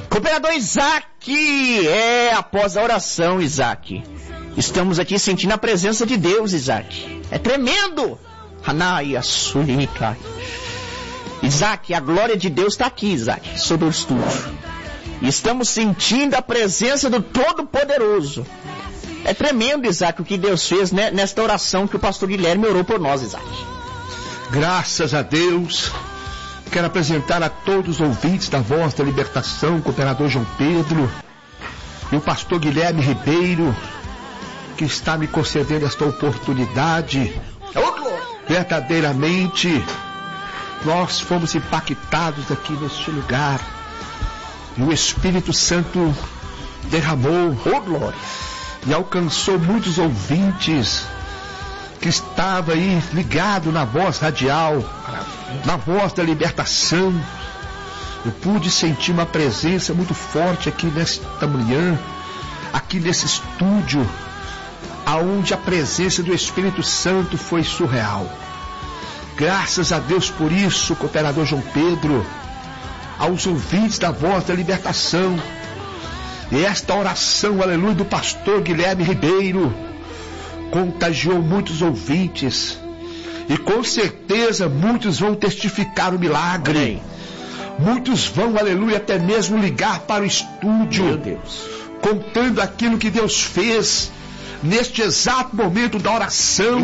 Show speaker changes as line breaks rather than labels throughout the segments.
Cooperador Isaac, após a oração, Isaac, estamos aqui sentindo a presença de Deus, Isaac. É tremendo. Hanaya Sulika. Isaac, a glória de Deus está aqui, Isaac, sobre o estúdio. Estamos sentindo a presença do Todo-Poderoso. É tremendo, Isaac, o que Deus fez, né, nesta oração que o pastor Guilherme orou por nós, Isaac.
Graças a Deus. Quero apresentar a todos os ouvintes da Voz da Libertação, o cooperador João Pedro e o pastor Guilherme Ribeiro, que está me concedendo esta oportunidade. Verdadeiramente, nós fomos impactados aqui neste lugar e o Espírito Santo derramou e alcançou muitos ouvintes que estavam aí ligados na Voz Radial, na Voz da Libertação. Eu pude sentir uma presença muito forte aqui nesta manhã, aqui nesse estúdio, aonde a presença do Espírito Santo foi surreal. Graças a Deus por isso, cooperador João Pedro, aos ouvintes da Voz da Libertação, e esta oração, aleluia, do pastor Guilherme Ribeiro, contagiou muitos ouvintes, e com certeza muitos vão testificar o milagre. Muitos vão, aleluia, até mesmo ligar para o estúdio,
meu Deus,
contando aquilo que Deus fez neste exato momento da oração.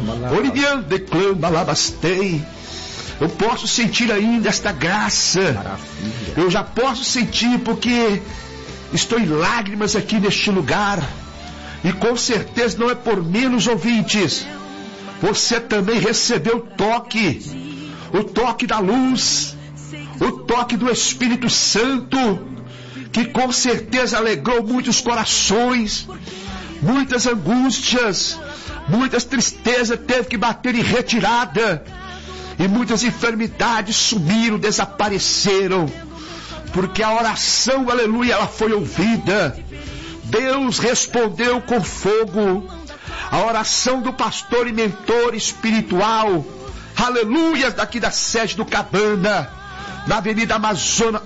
Eu posso sentir ainda esta graça. Maravilha. Eu já posso sentir, porque estou em lágrimas aqui neste lugar. E com certeza não é por menos, ouvintes. Você também recebeu o toque da luz, o toque do Espírito Santo, que com certeza alegrou muitos corações, muitas angústias, muitas tristezas teve que bater em retirada, e muitas enfermidades sumiram, desapareceram, porque a oração, aleluia, ela foi ouvida. Deus respondeu com fogo. A oração do pastor e mentor espiritual, aleluia, daqui da sede do Cabana, na Avenida Amazônia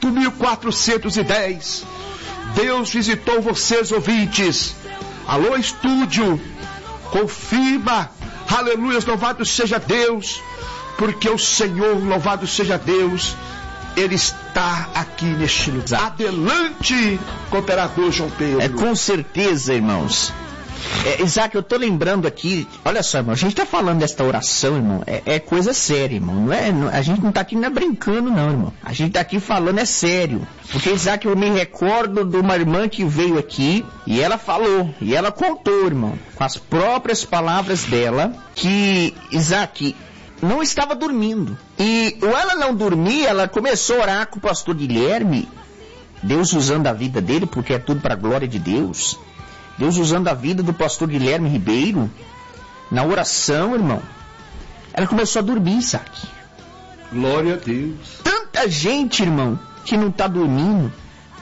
8410. Deus visitou vocês, ouvintes. Alô, estúdio, confirma, aleluia, louvado seja Deus, porque o Senhor, louvado seja Deus, Ele está aqui neste lugar. Adelante, cooperador João Pedro.
Com certeza, irmãos. Isaac, eu estou lembrando aqui, olha só, irmão, a gente está falando desta oração, irmão, é coisa séria, irmão, a gente não está aqui brincando, não, irmão, a gente está aqui falando é sério, porque, Isaac, eu me recordo de uma irmã que veio aqui, e ela falou, e ela contou, irmão, com as próprias palavras dela, que, Isaac, não estava dormindo, e ou ela não dormia, ela começou a orar com o pastor Guilherme, Deus usando a vida dele, porque é tudo para a glória de Deus, Deus usando a vida do pastor Guilherme Ribeiro, na oração, irmão, ela começou a dormir, Isaac.
Glória a Deus.
Tanta gente, irmão, que não está dormindo,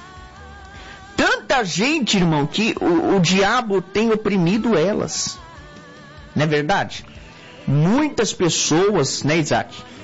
tanta gente, irmão, que o diabo tem oprimido elas, não é verdade? Muitas pessoas, né, Isaac,